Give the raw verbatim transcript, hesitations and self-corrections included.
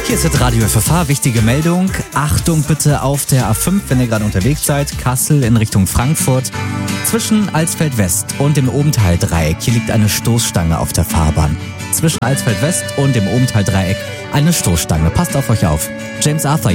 Hier ist das Radio F F H, wichtige Meldung. Achtung bitte auf der A fünf, wenn ihr gerade unterwegs seid. Kassel in Richtung Frankfurt. Zwischen Alsfeld West und dem Obenthal-Dreieck. Hier liegt eine Stoßstange auf der Fahrbahn. Zwischen Alsfeld West und dem Obenthal-Dreieck eine Stoßstange. Passt auf euch auf. James Arthur.